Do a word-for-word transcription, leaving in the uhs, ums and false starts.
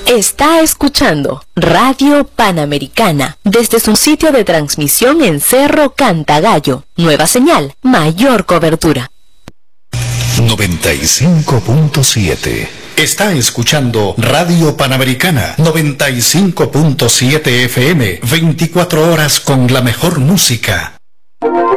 Está escuchando Radio Panamericana desde su sitio de transmisión en Cerro Cantagallo. Nueva señal, mayor cobertura. noventa y cinco punto siete. Está escuchando Radio Panamericana noventa y cinco punto siete F M, veinticuatro horas con la mejor música.